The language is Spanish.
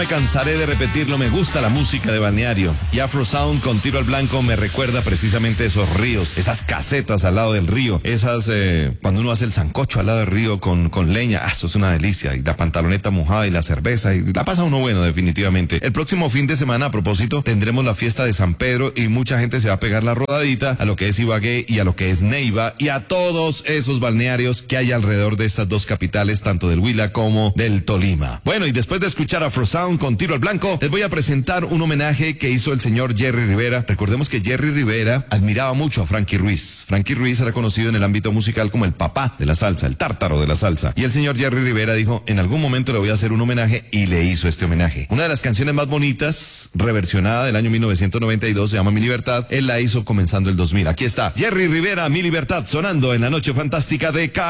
Me cansaré de repetirlo, me gusta la música de balneario. Y Afro Sound con Tiro al Blanco me recuerda precisamente esos ríos, esas casetas al lado del río, cuando uno hace el sancocho al lado del río con leña, eso es una delicia. Y la pantaloneta mojada y la cerveza, y la pasa uno bueno definitivamente. El próximo fin de semana, a propósito, tendremos la fiesta de San Pedro y mucha gente se va a pegar la rodadita a lo que es Ibagué y a lo que es Neiva y a todos esos balnearios que hay alrededor de estas dos capitales, tanto del Huila como del Tolima. Bueno, y después de escuchar Afro Sound con Tiro al Blanco, les voy a presentar un homenaje que hizo el señor Jerry Rivera. Recordemos que Jerry Rivera admiraba mucho a Frankie Ruiz. Frankie Ruiz era conocido en el ámbito musical como el papá de la salsa, el tártaro de la salsa. Y el señor Jerry Rivera dijo, en algún momento le voy a hacer un homenaje, y le hizo este homenaje. Una de las canciones más bonitas, reversionada del año 1992, se llama Mi Libertad. Él la hizo comenzando el 2000. Aquí está Jerry Rivera, Mi Libertad, sonando en la noche fantástica de